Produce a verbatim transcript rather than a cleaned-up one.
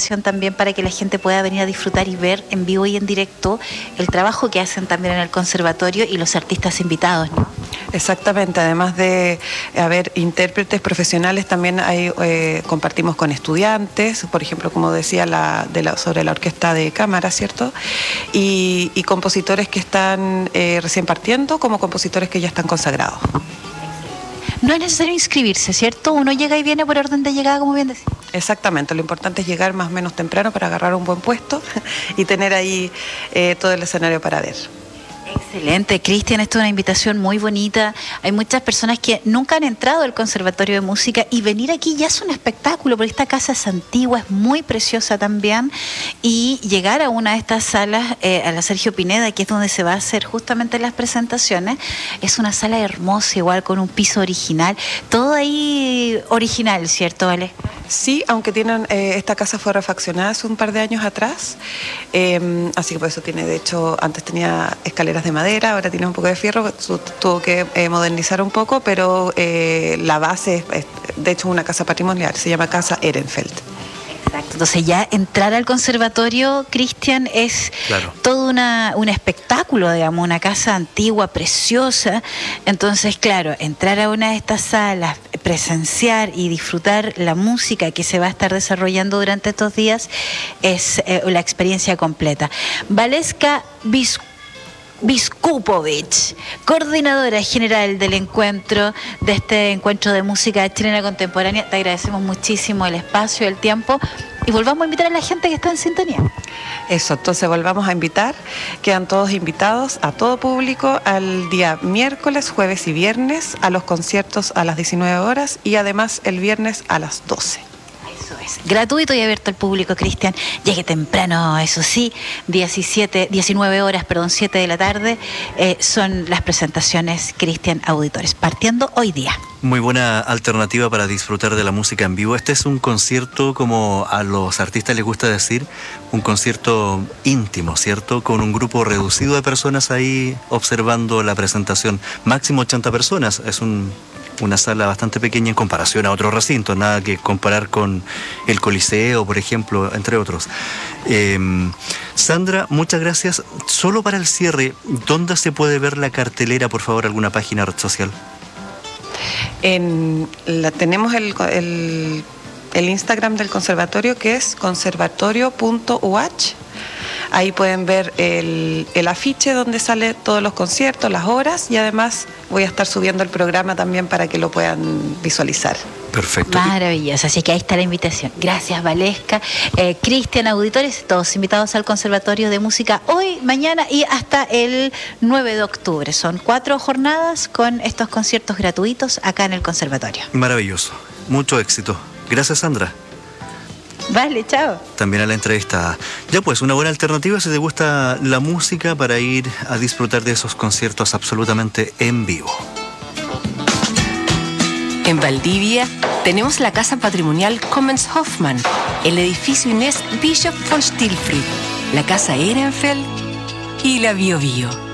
invitación también para que la gente pueda venir a disfrutar y ver en vivo y en directo el trabajo que hacen también en el conservatorio y los artistas invitados, ¿no? Exactamente, además de haber intérpretes profesionales, también hay, eh, compartimos con estudiantes, por ejemplo, como decía, la, de la, sobre la orquesta de cámara, ¿cierto? Y, y compositores que están eh, recién partiendo, como compositores que ya están consagrados. No es necesario inscribirse, ¿cierto? Uno llega y viene por orden de llegada, como bien decía. Exactamente, lo importante es llegar más o menos temprano para agarrar un buen puesto y tener ahí eh, todo el escenario para ver. Excelente, Cristian, esto es una invitación muy bonita. Hay muchas personas que nunca han entrado al Conservatorio de Música y venir aquí ya es un espectáculo, porque esta casa es antigua, es muy preciosa también, y llegar a una de estas salas, eh, a la Sergio Pineda, que es donde se va a hacer justamente las presentaciones, es una sala hermosa, igual con un piso original, todo ahí original, ¿cierto, Vale? Sí, aunque tienen, eh, esta casa fue refaccionada hace un par de años atrás, eh, así que por eso tiene, de hecho, antes tenía escaleras de madera, ahora tiene un poco de fierro, tuvo que eh, modernizar un poco, pero eh, la base es, es, de hecho, una casa patrimonial, se llama Casa Ehrenfeld. Exacto. Entonces ya entrar al conservatorio, Cristian, es claro. todo una, un espectáculo, digamos, una casa antigua, preciosa. Entonces, claro, entrar a una de estas salas, presenciar y disfrutar la música que se va a estar desarrollando durante estos días es eh, la experiencia completa. Valeska Biscuit Biskupovich, coordinadora general del encuentro, de este encuentro de música chilena contemporánea, te agradecemos muchísimo el espacio, el tiempo, y volvamos a invitar a la gente que está en sintonía. Eso, entonces volvamos a invitar, quedan todos invitados a todo público al día miércoles, jueves y viernes, a los conciertos a las diecinueve horas y además el viernes a las doce. Eso es, gratuito y abierto al público, Cristian. Llegue temprano, eso sí, diecisiete, diecinueve horas, perdón, siete de la tarde, eh, son las presentaciones, Cristian, auditores, partiendo hoy día. Muy buena alternativa para disfrutar de la música en vivo. Este es un concierto, como a los artistas les gusta decir, un concierto íntimo, ¿cierto? Con un grupo reducido de personas ahí observando la presentación. Máximo ochenta personas, es un... una sala bastante pequeña en comparación a otros recintos, nada que comparar con el Coliseo, por ejemplo, entre otros. Eh, Sandra, muchas gracias. Solo para el cierre, ¿dónde se puede ver la cartelera, por favor, alguna página, red social? En la, tenemos el, el, el Instagram del conservatorio, que es conservatorio punto u h. Ahí pueden ver el, el afiche donde sale todos los conciertos, las horas, y además voy a estar subiendo el programa también para que lo puedan visualizar. Perfecto. Maravilloso, así que ahí está la invitación. Gracias, Valeska. Eh, Cristian, auditores, todos invitados al Conservatorio de Música hoy, mañana y hasta el nueve de octubre. Son cuatro jornadas con estos conciertos gratuitos acá en el Conservatorio. Maravilloso, mucho éxito. Gracias, Sandra. Vale, chao. También a la entrevista. Ya pues, una buena alternativa si te gusta la música para ir a disfrutar de esos conciertos absolutamente en vivo. En Valdivia tenemos la casa patrimonial Commons Hoffman, el edificio Inés Bishop von Stilfrid, la casa Ehrenfeld y la Bio Bio.